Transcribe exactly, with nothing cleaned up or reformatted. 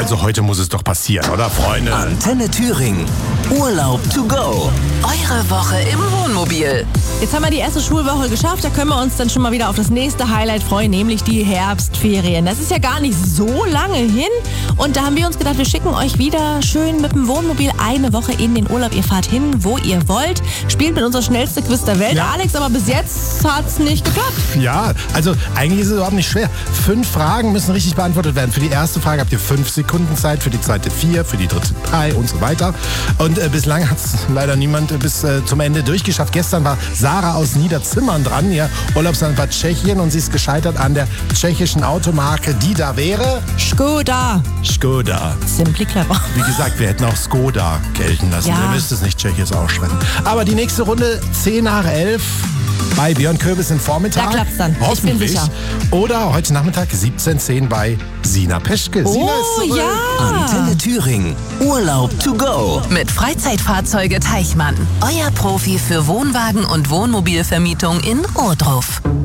Also heute muss es doch passieren, oder Freunde? Antenne Thüringen. Urlaub to go. Eure Woche im Wohnmobil. Jetzt haben wir die erste Schulwoche geschafft, da können wir uns dann schon mal wieder auf das nächste Highlight freuen, nämlich die Herbstferien. Das ist ja gar nicht so lange hin und da haben wir uns gedacht, wir schicken euch wieder schön mit dem Wohnmobil eine Woche in den Urlaub. Ihr fahrt hin, wo ihr wollt, spielt mit unser schnellste Quiz der Welt. Ja. Alex, aber bis jetzt hat's nicht geklappt. Ja, also eigentlich ist es überhaupt nicht schwer. Fünf Fragen müssen richtig beantwortet werden. Für die erste Frage habt ihr fünf Sekunden Zeit, für die zweite vier, für die dritte drei und so weiter. Und äh, bislang hat es leider niemand äh, bis äh, zum Ende durchgeschafft. Gestern war Sarah aus Niederzimmern dran. Ihr Urlaubsland war Tschechien und sie ist gescheitert an der tschechischen Automarke, die da wäre Skoda. Skoda. Simply clever. Wie gesagt, wir hätten auch Skoda gelten lassen. Ja. Ihr müsst es nicht tschechisch aussprechen. Aber die nächste Runde, zehn nach elf. Bei Björn Köbis im Vormittag. Da klappt's dann. Ich bin Hoffentlich. sicher. Oder heute Nachmittag siebzehn zehn bei Sina Peschke. Sina Oh ist zurück. ja. Antenne Thüringen. Urlaub to go. Mit Freizeitfahrzeuge Teichmann. Euer Profi für Wohnwagen und Wohnmobilvermietung in Ohrdruf.